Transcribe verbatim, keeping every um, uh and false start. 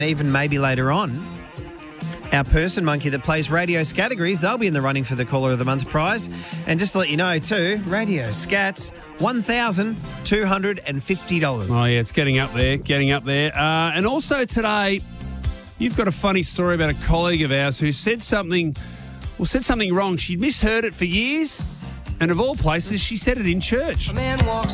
Even maybe later on, our person monkey that plays radio categories, they'll be in the running for the Caller of the Month prize. And just to let you know too, Radio Scats, one thousand two hundred fifty dollars. Oh, yeah, it's getting up there, getting up there. Uh, and also today, you've got a funny story about a colleague of ours who said something, well, said something wrong. She'd misheard it for years, and of all places, she said it in church. A man walks